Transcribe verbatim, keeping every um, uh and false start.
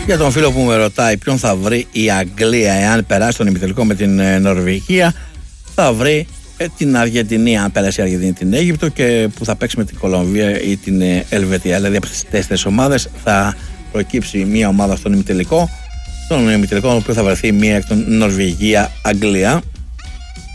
Για τον φίλο που με ρωτάει ποιον θα βρει η Αγγλία εάν περάσει τον ημιτελικό με την Νορβηγία, θα βρει την Αργεντινή, αν πέρασε η Αργεντινή την Αίγυπτο, και που θα παίξει με την Κολομβία ή την Ελβετία. Δηλαδή από τις τέσσερις ομάδες θα προκύψει μία ομάδα στον ημιτελικό, στον ημιτελικό ο οποίος θα βρεθεί μία εκ των Νορβηγία-Αγγλία.